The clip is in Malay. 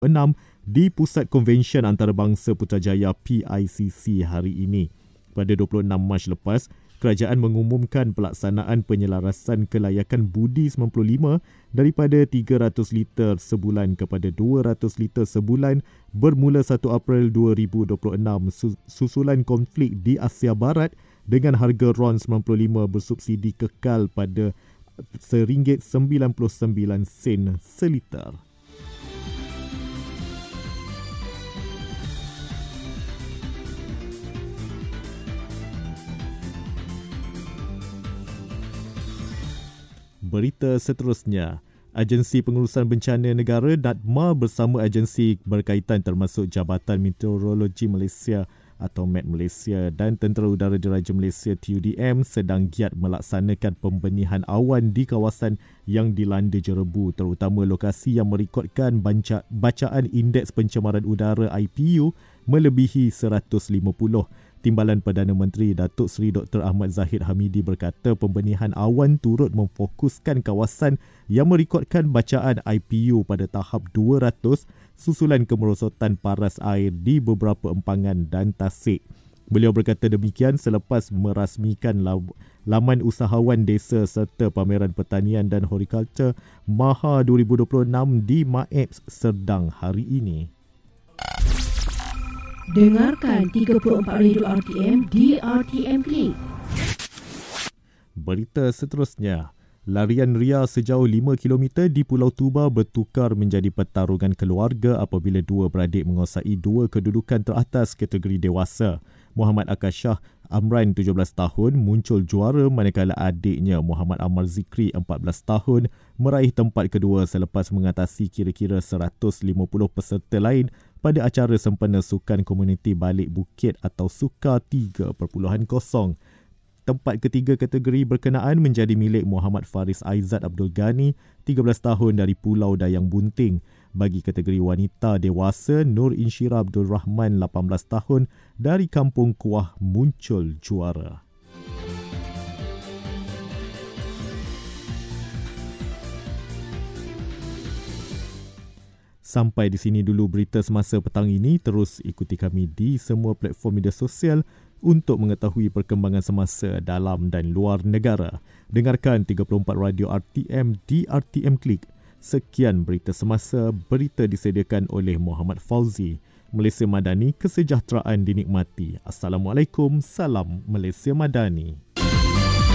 6 di Pusat Konvensyen Antarabangsa Putrajaya PICC hari ini. Pada 26 Mac lepas, kerajaan mengumumkan pelaksanaan penyelarasan kelayakan budi 95 daripada 300 liter sebulan kepada 200 liter sebulan bermula 1 April 2026 susulan konflik di Asia Barat dengan harga RON 95 bersubsidi kekal pada RM1.99 seliter. Berita seterusnya, Agensi Pengurusan Bencana Negara (NADMA) bersama agensi berkaitan termasuk Jabatan Meteorologi Malaysia atau Met Malaysia dan Tentera Udara Diraja Malaysia TUDM sedang giat melaksanakan pembenihan awan di kawasan yang dilanda jerebu, terutama lokasi yang merekodkan bacaan Indeks Pencemaran Udara IPU melebihi 150. Timbalan Perdana Menteri Datuk Seri Dr. Ahmad Zahid Hamidi berkata pembenihan awan turut memfokuskan kawasan yang merekodkan bacaan IPU pada tahap 200 susulan kemerosotan paras air di beberapa empangan dan tasik. Beliau berkata demikian selepas merasmikan laman usahawan desa serta pameran pertanian dan hortikultur MAHA 2026 di MAEPS Serdang hari ini. Dengarkan 34 Radio RTM di RTM Klik. Berita seterusnya, larian ria sejauh 5 km di Pulau Tuba bertukar menjadi pertarungan keluarga apabila dua beradik menguasai dua kedudukan teratas kategori dewasa. Muhammad Akashah Amran 17 tahun muncul juara manakala adiknya Muhammad Amar Zikri 14 tahun meraih tempat kedua selepas mengatasi kira-kira 150 peserta lain pada acara sempena Sukan Komuniti Balik Bukit atau Suka 3.0. Tempat ketiga kategori berkenaan menjadi milik Muhammad Faris Aizat Abdul Ghani, 13 tahun dari Pulau Dayang Bunting. Bagi kategori wanita dewasa, Nur Insyira Abdul Rahman, 18 tahun dari Kampung Kuah muncul juara. Sampai di sini dulu berita semasa petang ini. Terus ikuti kami di semua platform media sosial untuk mengetahui perkembangan semasa dalam dan luar negara. Dengarkan 34 Radio RTM di RTM Klik. Sekian berita semasa, berita disediakan oleh Muhammad Fauzi. Malaysia Madani, kesejahteraan dinikmati. Assalamualaikum, salam Malaysia Madani.